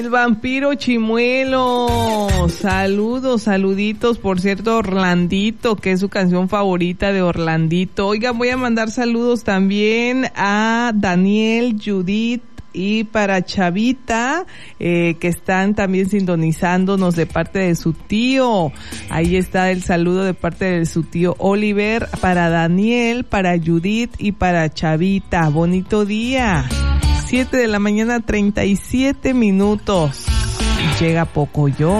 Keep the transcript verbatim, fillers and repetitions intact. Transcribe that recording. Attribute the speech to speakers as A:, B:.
A: El vampiro Chimuelo, saludos, saluditos, por cierto, Orlandito, que es su canción favorita de Orlandito. Oigan, voy a mandar saludos también a Daniel, Judith y para Chavita, eh, que están también sintonizándonos de parte de su tío. Ahí está el saludo de parte de su tío Oliver, para Daniel, para Judith y para Chavita. Bonito día. Siete de la mañana, treinta y siete minutos. Llega Pocoyo.